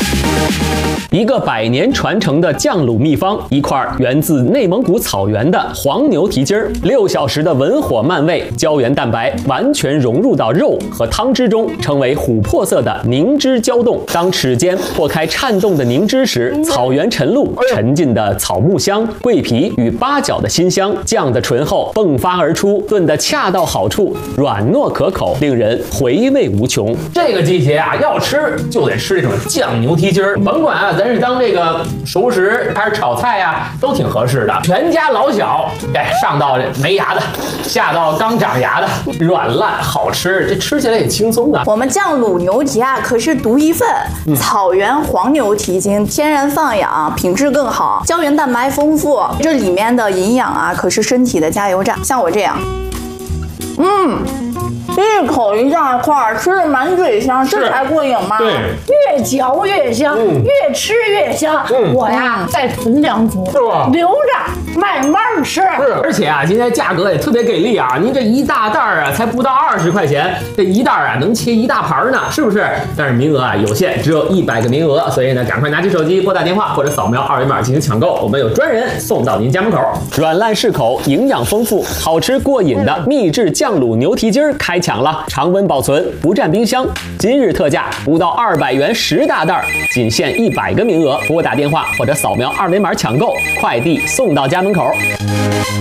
一个100年传承的酱卤秘方，一块源自内蒙古草原的黄牛蹄筋儿，6小时的文火慢煨，胶原蛋白完全融入到肉和汤汁中，成为琥珀色的凝脂胶冻。当齿间破开颤动的凝脂时，草原晨露、沉浸的草木香、桂皮与八角的辛香，酱的醇厚迸发而出，炖得恰到好处，软糯可口，令人回味无穷。 这个季节啊，要吃就得吃这种酱牛蹄筋儿，甭管啊，咱是当这个熟食还是炒菜呀，都挺合适的。全家老小，上到没牙的，下到刚长牙的，软烂好吃，这吃起来也轻松啊。 我们酱卤牛蹄啊，可是独一份，草原黄牛蹄筋，天然放养，品质更好，胶原蛋白丰富，这里面的营养啊，可是身体的加油站。像我这样，一口一大块，吃的满嘴香，这才过瘾嘛。 对， 越嚼越香，越吃越香。我呀，再囤2组， 是吧？ 留着慢慢吃。 是，而且啊，今天价格也特别给力啊！您这一大袋啊，才不到20块钱，这一袋啊能切一大盘呢，是不是？但是名额啊有限，只有100个名额，所以呢，赶快拿起手机拨打电话或者扫描2维码进行抢购，我们有专人送到您家门口。 软烂适口，营养丰富，好吃过瘾的秘制酱卤牛蹄筋儿开抢了！常温保存，不占冰箱。今日特价不到200元10大袋，仅限100个名额，拨打电话或者扫描2维码抢购，快递送到家门口。